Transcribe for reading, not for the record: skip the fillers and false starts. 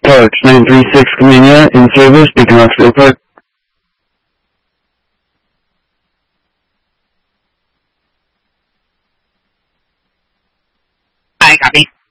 Torch 936 Comania in service, Beacon Rockville Park. Hi, copy.